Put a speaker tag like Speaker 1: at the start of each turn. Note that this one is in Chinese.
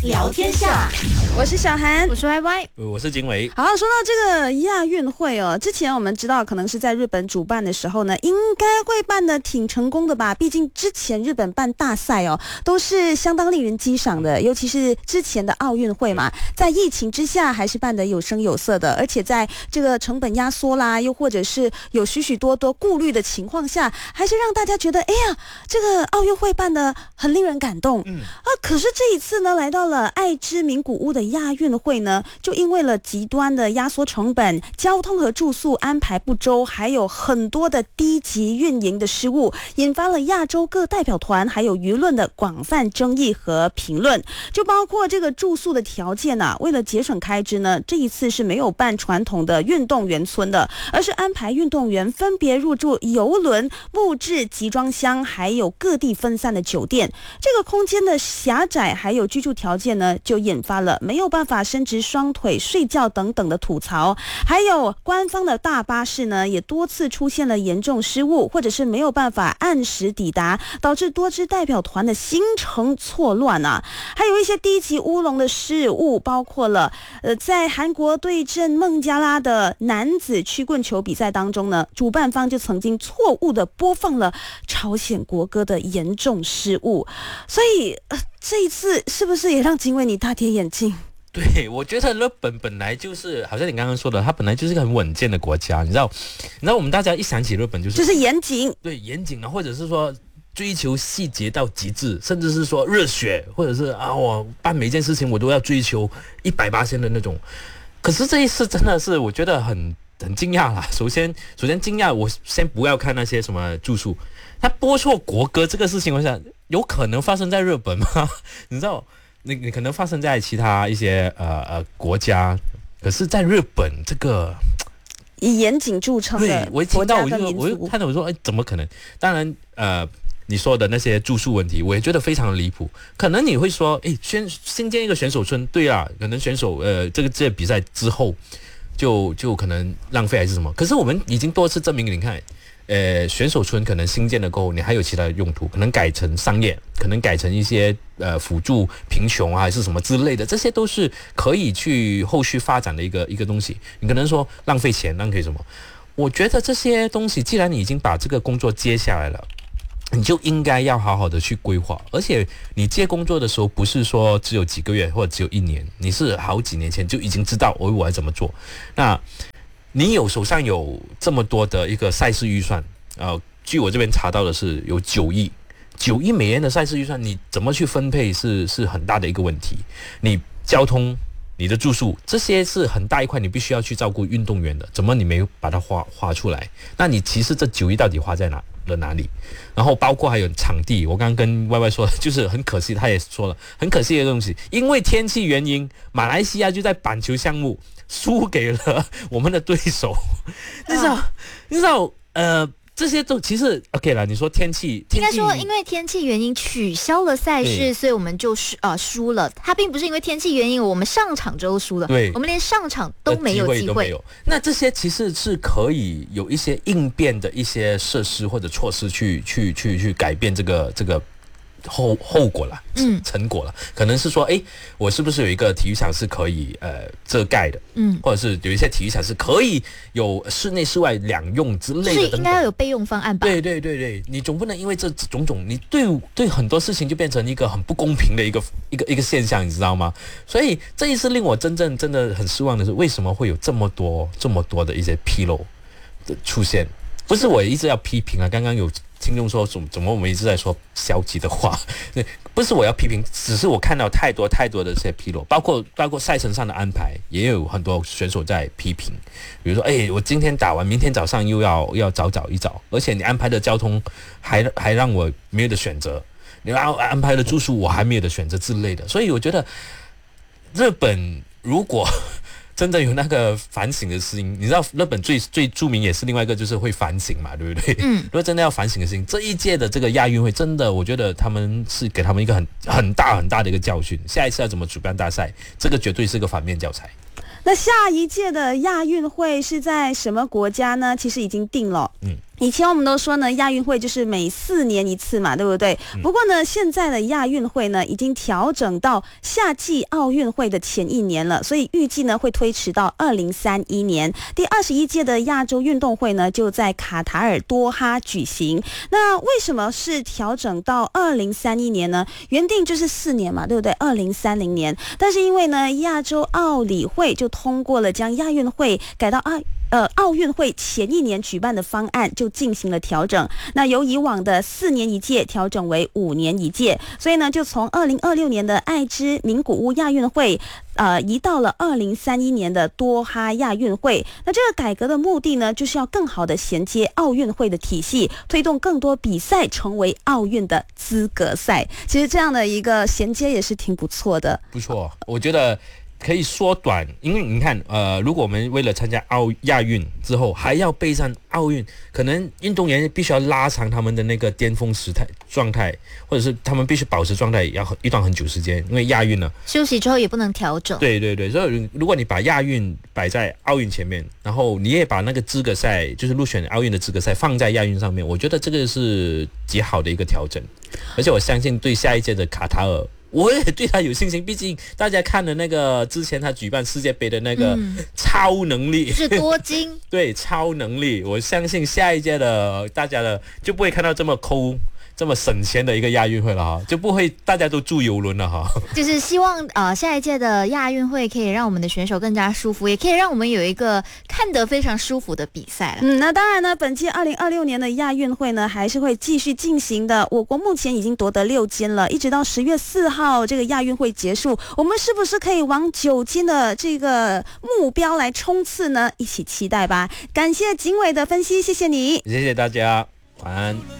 Speaker 1: 聊天下，
Speaker 2: 我是小韩，
Speaker 3: 我是 YY，
Speaker 4: 我是景伟。
Speaker 2: 好，说到这个亚运会哦，之前我们知道可能是在日本主办的时候呢，应该会办得挺成功的吧？毕竟之前日本办大赛哦，都是相当令人激赏的，尤其是之前的奥运会嘛，在疫情之下还是办得有声有色的，而且在这个成本压缩啦，又或者是有许许多多顾虑的情况下，还是让大家觉得，哎呀，这个奥运会办得很令人感动。可是这一次呢，来到了爱知名古屋的亚运会呢，就因为了极端的压缩成本、交通和住宿安排不周，还有很多的低级运营的失误，引发了亚洲各代表团还有舆论的广泛争议和评论。就包括这个住宿的条件啊，为了节省开支呢，这一次是没有办传统的运动员村的，而是安排运动员分别入住邮轮、木质集装箱，还有各地分散的酒店。这个空间的狭窄还有居住条件呢，就引发了没有办法伸直双腿睡觉等等的吐槽。还有官方的大巴士呢，也多次出现了严重失误，或者是没有办法按时抵达，导致多支代表团的行程错乱啊。还有一些低级乌龙的失误，包括了在韩国对阵孟加拉的男子曲棍球比赛当中呢，主办方就曾经错误的播放了朝鲜国歌的严重失误。所以这一次是不是也让景伟你大跌眼镜？
Speaker 4: 对，我觉得日本本来就是好像你刚刚说的，它本来就是一个很稳健的国家，你知道我们大家一想起日本就是
Speaker 2: 严谨，
Speaker 4: 对，严谨啊，或者是说追求细节到极致，甚至是说热血，或者是我办每一件事情我都要追求100%的那种。可是这一次真的是我觉得很惊讶啦。首先惊讶，我先不要看那些什么住宿，他播错国歌这个事情，我想有可能发生在日本吗？你知道，你可能发生在其他一些国家，可是在日本这个
Speaker 2: 以严谨著称的国家跟民族，
Speaker 4: 我就看到我说，怎么可能？当然你说的那些住宿问题，我也觉得非常的离谱。可能你会说，新建一个选手村，对啊，可能选手这个比赛之后就可能浪费还是什么。可是我们已经多次证明，你看。选手村可能新建了过后，你还有其他的用途，可能改成商业，可能改成一些辅助贫穷还是什么之类的，这些都是可以去后续发展的一个东西。你可能说浪费钱，浪费什么？我觉得这些东西，既然你已经把这个工作接下来了，你就应该要好好的去规划。而且你接工作的时候，不是说只有几个月或者只有1年，你是好几年前就已经知道我要怎么做。那你手上有这么多的一个赛事预算，据我这边查到的是有9亿美元的赛事预算，你怎么去分配是很大的一个问题。你交通、你的住宿，这些是很大一块，你必须要去照顾运动员的，怎么你没有把它花出来？那你其实这9亿到底花在哪里？然后包括还有场地，我刚刚跟 YY 说的，就是很可惜，他也说了很可惜的东西，因为天气原因，马来西亚就在板球项目输给了我们的对手。你知道这些都其实 OK 了。你说天气
Speaker 3: 应该说因为天气原因取消了赛事，所以我们就输了。它并不是因为天气原因我们上场之后输了，
Speaker 4: 对，
Speaker 3: 我们连上场都没有机会。
Speaker 4: 那这些其实是可以有一些应变的一些设施或者措施去改变这个后果了，成果了。可能是说，我是不是有一个体育场是可以遮盖的，或者是有一些体育场是可以有室内室外两用之类的，
Speaker 3: 就是应该要有备用方案吧？
Speaker 4: 对，你总不能因为这种种，你对很多事情就变成一个很不公平的一个现象，你知道吗？所以这一次令我真的很失望的是，为什么会有这么多的一些纰漏的出现？不是我一直要批评啊，刚刚有听众说怎么我们一直在说消极的话，不是我要批评，只是我看到太多的这些纰漏，包括赛程上的安排，也有很多选手在批评。比如说，我今天打完，明天早上又要早一早，而且你安排的交通还让我没有的选择，你安排的住宿我还没有的选择之类的。所以我觉得日本如果真的有那个反省的事情，你知道日本最著名也是另外一个就是会反省嘛，对不对？如果真的要反省的事情，这一届的这个亚运会真的，我觉得他们是给他们一个很大的一个教训。下一次要怎么主办大赛，这个绝对是个反面教材。
Speaker 2: 那下一届的亚运会是在什么国家呢？其实已经定了。 以前我们都说呢，亚运会就是每4年一次嘛，对不对？不过呢，现在的亚运会呢，已经调整到夏季奥运会的前一年了，所以预计呢会推迟到2031年。第21届的亚洲运动会呢，就在卡塔尔多哈举行。那为什么是调整到2031年呢？原定就是4年嘛，对不对？2030年，但是因为呢，亚洲奥理会就通过了将亚运会改到奥运会前一年举办的方案，就进行了调整。那由以往的4年一届调整为5年一届，所以呢，就从2026年的爱知名古屋亚运会移到了2031年的多哈亚运会。那这个改革的目的呢，就是要更好的衔接奥运会的体系，推动更多比赛成为奥运的资格赛。其实这样的一个衔接也是挺不错的。
Speaker 4: 不错，我觉得可以缩短，因为你看，如果我们为了参加亚运之后还要备战奥运，可能运动员必须要拉长他们的那个巅峰状态，或者是他们必须保持状态要一段很久时间，因为亚运呢
Speaker 3: 休息之后也不能调整。
Speaker 4: 对对对，所以如果你把亚运摆在奥运前面，然后你也把那个资格赛，就是入选奥运的资格赛放在亚运上面，我觉得这个是极好的一个调整，而且我相信对下一届的卡塔尔，我也对他有信心，毕竟大家看了那个之前他举办世界杯的那个超能力，
Speaker 3: 是多金
Speaker 4: 对，超能力，我相信下一届的大家的就不会看到这么抠这么省钱的一个亚运会了哈，就不会大家都住邮轮了哈。
Speaker 3: 就是希望下一届的亚运会可以让我们的选手更加舒服，也可以让我们有一个看得非常舒服的比赛了。
Speaker 2: 那当然呢，本届2026年的亚运会呢还是会继续进行的。我国目前已经夺得6金了，一直到10月4号这个亚运会结束，我们是不是可以往9金的这个目标来冲刺呢？一起期待吧。感谢景伟的分析，谢谢你，
Speaker 4: 谢谢大家，晚安。